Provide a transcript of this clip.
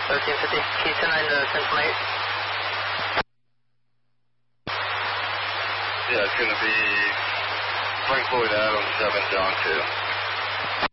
1350, K29 Central 8. Yeah, it's going to be Frank Lloyd Adams, 7 John 2.